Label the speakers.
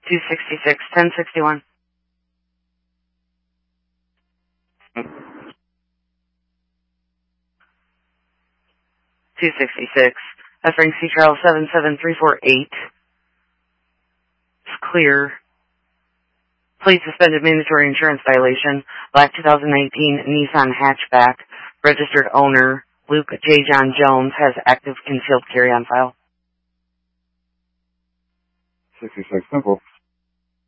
Speaker 1: 266, 1061. 266. F-ring C trial 77348. It's clear. Please suspended mandatory insurance violation. Black 2019 Nissan hatchback. Registered owner Luke J. John Jones has active concealed carry on file.
Speaker 2: 66 simple.